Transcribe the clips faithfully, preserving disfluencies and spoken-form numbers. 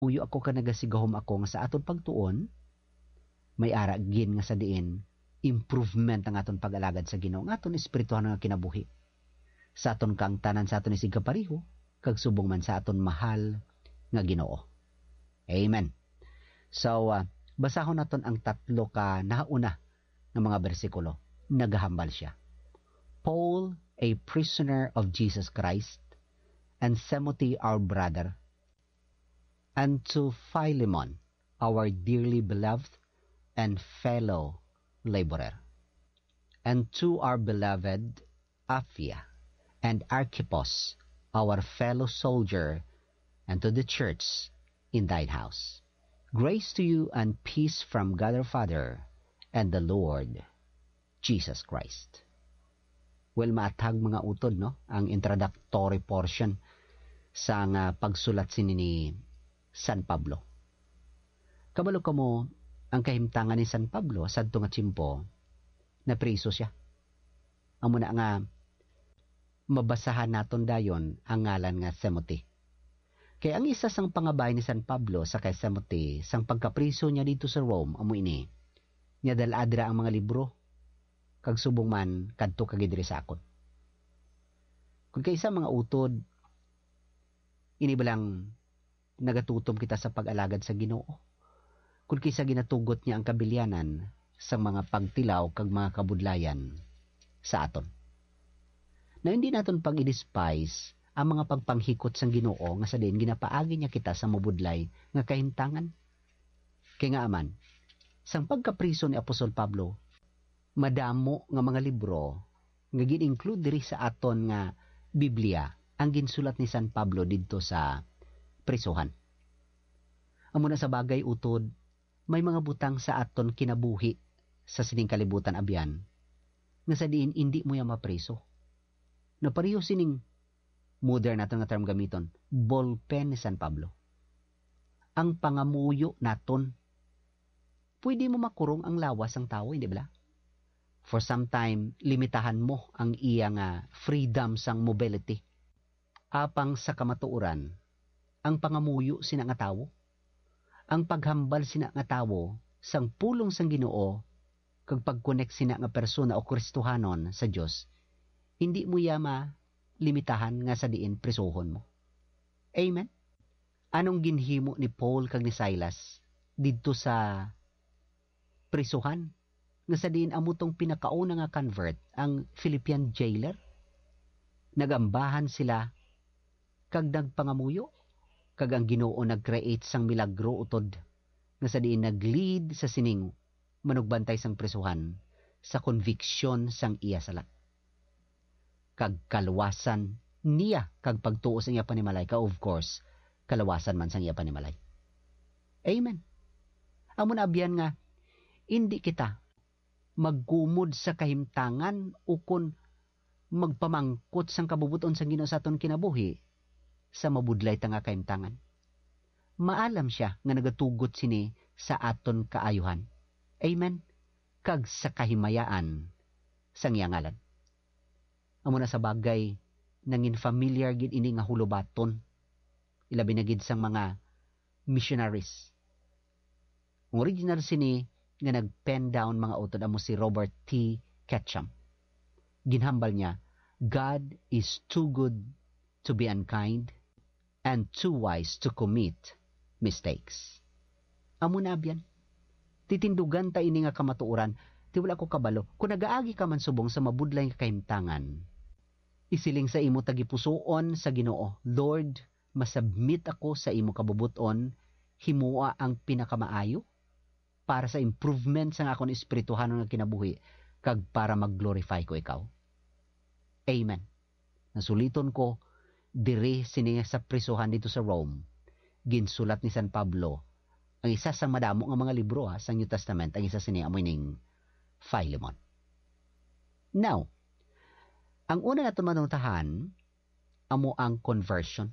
Uyo ako ka nagasigahom ako nga sa aton pagtuon, may ara gin nga sa diin, improvement ang aton pag-alagad sa Ginoo, nga aton espirituhan nga kinabuhi. Sa aton kang tanan sa aton isig kapariho, kag subong man sa aton mahal nga Ginoo. Amen. So, uh, basahon naton ang tatlo ka nauna ng mga bersikulo. Nagahambal siya. Paul, a prisoner of Jesus Christ, and Timothy, our brother, and to Philemon, our dearly beloved and fellow laborer, and to our beloved Apphia and Archippus, our fellow soldier, and to the church in thine house. Grace to you and peace from God our Father and the Lord Jesus Christ. Well, maatag mga utod, no? Ang introductory portion sa nga pagsulat sini ni San Pablo. Kabalo ka mo, ang kahimtangan ni San Pablo sa nga tsimpo, na priso siya. Amo na nga, mabasahan naton dayon ang ngalan nga Timothy. Kaya ang isa sang pangabay ni San Pablo sa kay Timothy, sang pagkapriso niya dito sa Rome, amo ini, niya daladra ang mga libro, kag subong man kadto kagidri sa akon. Kung kaysa mga utod, ini balang nagatutom kita sa pag-alagad sa Ginoo. Kung kaysa ginatugot niya ang kabilyanan sa mga pagtilaw kag mga kabudlayan sa aton. Na hindi naton pag-i-despise ang mga pagpanghikot sang Ginoo nga sa din ginapaagi niya kita sa mabudlay nga kahimtangan. Kaya nga aman, sang pagkapriso ni Apostol Pablo, madamo nga mga libro nga gin-include diri sa aton nga Biblia ang ginsulat ni San Pablo didto sa prisuhan. Amo na sa bagay utod, may mga butang sa aton kinabuhi sa sining kalibutan abyan nga sa diin hindi mo ya mapriso. Na pareho sining modern naton nga term gamiton, ballpen ni San Pablo. Ang pangamuyo naton, pwede mo makurong ang lawas ang tao, hindi ba? For some time, limitahan mo ang iya nga freedom sang mobility. Apang sa kamatuoran, ang pangamuyo sina nga tawo, ang paghambal sina nga tawo sang pulong sang Ginoo kag pagconnect sina nga persona o Kristohanon sa Dios, hindi mo yama limitahan nga sa diin prisuhon mo. Amen. Anong ginhimo ni Paul kag ni Silas didto sa prisuhan nga sa diin amutong pinakauna nga convert ang Philippian jailer? Nagambahan sila kag nagpangamuyo kag ang Ginoo nag-create sang milagro utod nga sa diin nag-lead sa sining manugbantay sang prisuhan sa conviction sang iya sala. Kag kalwasan niya kag pagtuo sa iya panimalay ka, of course, kalawasan man sang iya panimalay. Amen. Amo na abyan nga, hindi kita maggumod sa kahimtangan ukon magpamangkot sang kabubuton sang Ginoo sa aton kinabuhi sa mabudlay ta nga kahimtangan. Maalam siya nga nagatugot sini sa aton kaayuhan. Amen. Kag sa kahimayaan sang iya ngalan. Amo na sa bagay, nangin familiar gid ini nga hulubaton. Ilabi na gid sang mga missionaries. Ang original sini nga nag-pen down mga utod amo si Robert T. Ketchum. Ginhambal niya, God is too good to be unkind and too wise to commit mistakes. Amo na abyan. Titindugan ta ini nga kamatuoran, ti wala ko kabalo, kung nagaagi ka man subong sa mabudlay nga kahimtangan, isiling sa imo tagipusoon sa Ginoo, Lord, masubmit ako sa imo kabubuton, himua ang pinakamaayo para sa improvement sa akong espirituhan nga kinabuhi kag para mag-glorify ko ikaw. Amen. Nasuliton ko diri sini sa prisuhan dito sa Rome, ginsulat ni San Pablo ang isa sa madamo nga mga libro ha, sa New Testament, ang isa sini amoy ning Philemon. Now, ang una natin manungtahan, amo ang conversion.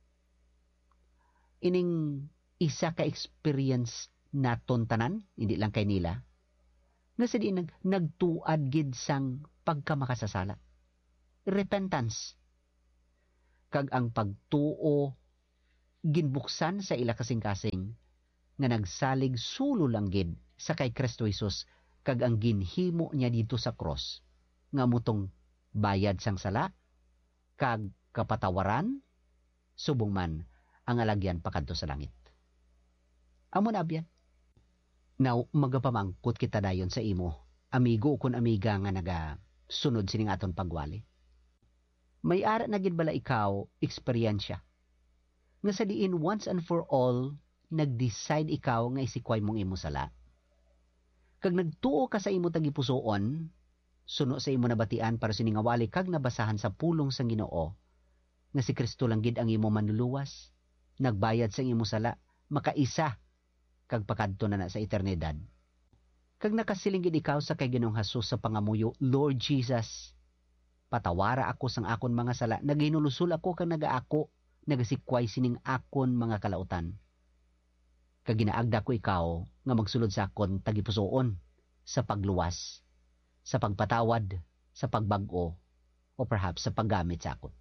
Ining isa ka experience naton tanan, hindi lang kay nila, nga sa diin nag, nagtuad gid sang pagkamakasasala. Repentance. Kag ang pagtuo ginbuksan sa ila kasing-kasing nga nagsalig sulo lang gid sa kay Kristo Jesus kag ang ginhimo niya dito sa cross nga mutong bayad sang sala kag kapatawaran subong man ang alagyan pakadto sa langit. Amo na abyan. Now, magapamangkot kita dayon sa imo, amigo kun amiga nga naga sunod sining aton pagwali. May ara na gid bala ikaw eksperyensya nga sa diin once and for all nag-decide ikaw nga isikway mong imo sala. Kag nagtuo ka sa imo tagipusoon, suno sa imo nabatian para siningawali kag nabasahan sa pulong sang Ginoo nga si Kristo lang gid ang imo manluluwas, nagbayad sa imo sala, makaisa kag pakadto na na sa eternidad. Kag nakasiling gid ikaw sa kay Ginoong Hesus sa pangamuyo, Lord Jesus, patawara ako sang akon mga sala, naginulusol ako kag nagaako, nagasikway sining akon mga kalautan. Kag ginaagda ko ikaw nga magsulod sa akon tagipusoon sa pagluwas, sa pagpatawad, sa pagbag-o, o perhaps sa paggamit sa akon.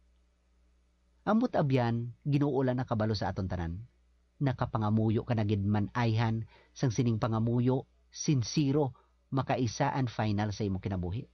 Amot abyan, ginuulan na kabalo sa aton tanan. Nakapangamuyo ka na gid man ayhan sang sining pangamuyo, sinsiro, makaisa and final sa imo kinabuhi.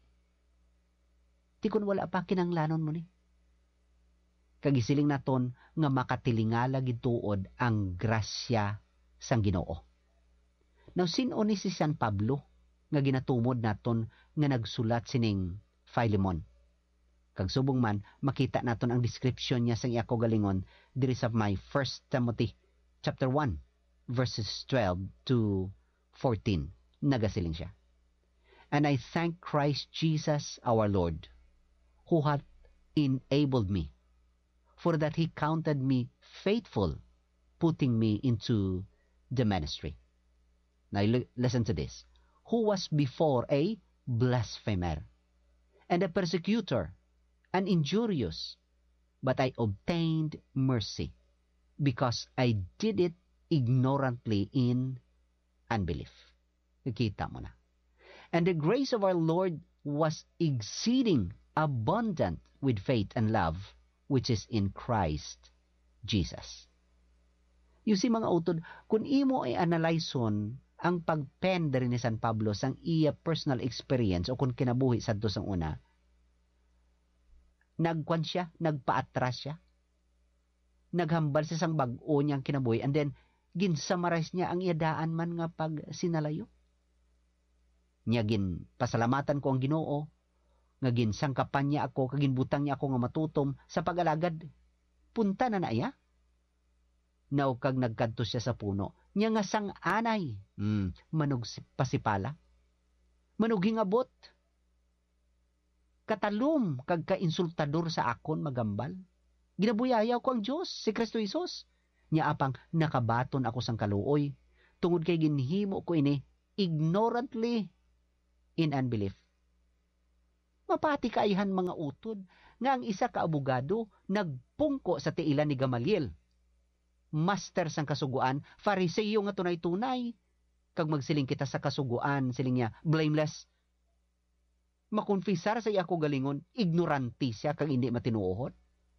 Ti kun wala pa kinanglanon mo ni. Kagisiling naton nga makatilingala gid tuod ang grasya sang Ginoo. Now sin-o ni si San Pablo nga ginatumod naton nga nagsulat sining Philemon. Kag subong man makita naton ang description niya sang iyako galingon diri sa my First Timothy chapter one verses twelve to fourteen. Nagasiling siya. And I thank Christ Jesus our Lord, who hath enabled me, for that he counted me faithful, putting me into the ministry. Now l- listen to this. Who was before a blasphemer, and a persecutor, and injurious, but I obtained mercy, because I did it ignorantly in unbelief. Nakita mo na. And the grace of our Lord was exceeding abundant with faith and love, which is in Christ Jesus. You see mga utod, kung imo ay analyson ang pagpen diri ni San Pablo sang iya personal experience o kung kinabuhi sadto sang una, nagkwan siya, nagpaatras siya, naghambal siya sang bag-o niyang kinabuhi, and then ginsummarize niya ang iyadaan man nga pag sinalayo. Niya gin pasalamatan ko ang Ginoo, nga ginsangkapan niya ako, kaginbutang niya ako nga matutom sa pag-alagad. Punta na na iya. Naw kag nagkadto siya sa puno, niya nga sang anay, hmm, manog pasipala, manog hingabot, katalom kag kainsultador sa akon magambal. Ginabuyayaw ko ang Dios, si Kristo Jesus. Niya apang nakabaton ako sang kaluoy, tungod kay ginhimo ko ini ignorantly in unbelief. Mapati kaihan mga utod nga ang isa ka abogado nagpungko sa tiilan ni Gamaliel, master sang kasuguan, Fariseo nga tunay-tunay. Kag magsiling kita sa kasuguan, siling niya, blameless. Makonfisar sa iya ko galingon, ignorante siya kag hindi matinuohot.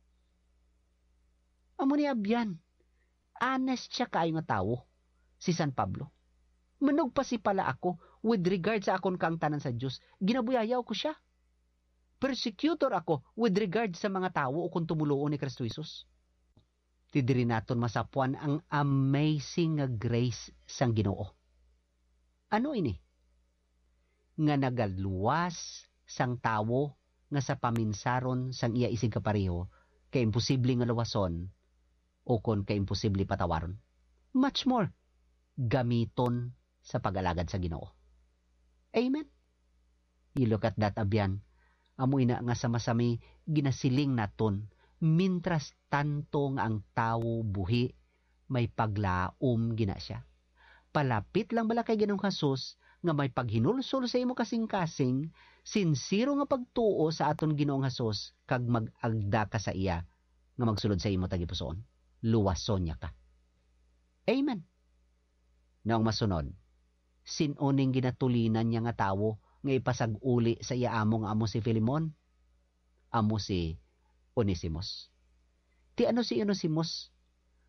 Amo ni abyan, honest siya kayo nga tawo, si San Pablo. Manog pa si pala ako, with regard sa akon kang tanan sa Diyos, ginabuyayaw ko siya. Persecutor ako with regard sa mga tao o kung tumuloon ni Kristo Jesus. Tidiri naton masapuan ang amazing grace sang Ginoo. Ano ini? Nga nagaluwas sang tawo nga sa paminsaron sang iya isig kapareho kay imposible nga luwason o kon kay imposible patawaron. Much more, gamiton sa pag-alagad sa Ginoo. Amen? You look at that, abyan. Amoy na nga sa masami ginasiling naton, mintras tanto nga ang tao buhi, may paglaom gina siya. Palapit lang bala kay Ginoong Hesus nga may paghinulsol sa imo kasing-kasing, sinsiro nga pagtuo sa aton Ginoong Hesus kag mag-agda ka sa iya nga magsulod sa imo tagipusoon. Luwason niya ka. Amen. Noong masunod, sinuning ginatulinan niya nga tawo nga ipasag-uli sa iya amo nga amo si Philemon, amo si Onesimus. Ti ano si Onesimus?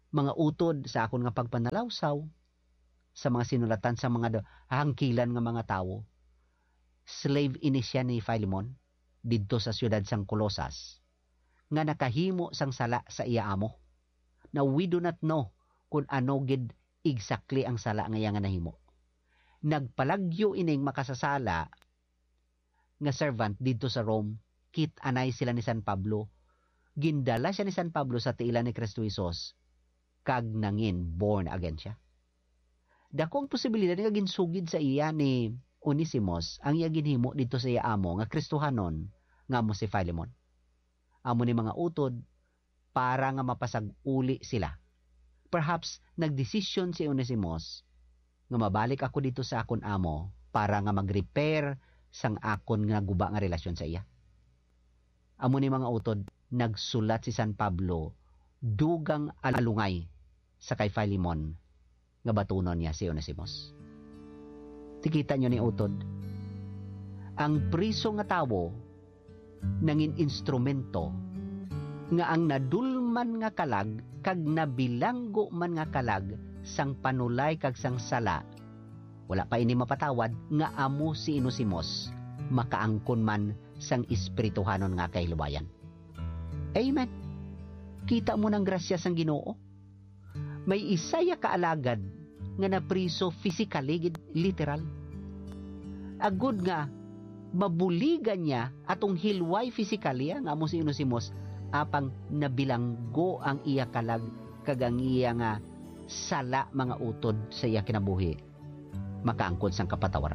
mga utod sa akon nga pagpanalawsaw sa mga sinulatan sa mga hangkilan nga mga tawo. Slave ini siya ni Philemon didto sa siyudad sang Colosas nga nakahimo sang sala sa iya amo. Na we do not know kung ano gid exactly ang sala nga iya nga nahimo. Nagpalagyo ining makasasala nga servant didto sa Rome, kit anay sila ni San Pablo. Gindala siya ni San Pablo sa tiilan ni Kristo Jesus, kag nangin born again siya. Dakong posibilidad nga ginsugid sa iya ni Onesimus ang iya ginhimo dito sa iya amo nga Kristohanon nga mo si Philemon. Amo ni mga utod para nga mapasag-uli sila. Perhaps nagdesisyon si Onesimus nga mabalik ako dito sa akon amo para nga mag-repair sang akon nga guba nga relasyon sa iya. Amo ni mga utod, nagsulat si San Pablo dugang alungay sa kay Philemon nga batunon niya si Onesimus. Tikita nyo ni utod, ang priso nga tawo nangin instrumento nga ang nadulman nga kalag kag nabilanggo man nga kalag sang panulay kag sang sala, wala pa ini mapatawad nga amo si Onesimus makaangkon man sang espirituhanon nga kahilubayan. Amen. Kita mo ng grasya sang Ginoo. May isaya kaalagad nga napriso physically, literal. Agud nga mabuligan niya atong hilway physically nga amo si Onesimus apang nabilanggo ang iya kalag kag ang iya nga sala mga utod sa iya kinabuhi makaangkon sang kapatawaran.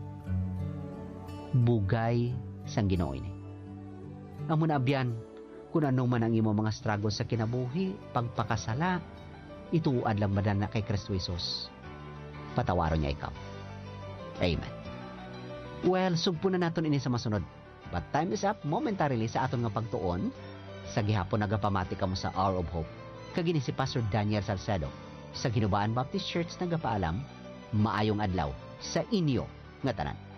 Bugay sang Ginoo ini. Amo na abyan kung ano man ang imo mga struggle sa kinabuhi, pagpakasala, ituad lang madana kay Kristo Jesus. Patawaron niya ikaw. Amen. Well, sugpo na naton ini sa masunod. But time is up momentarily sa aton nga pagtuon sa gihapon nagapamati kamo sa Hour of Hope. Kagini si Pastor Daniel Salcedo sa Ginubaan Baptist Church nagapaalam, maayong adlaw sa inyo nga tanan.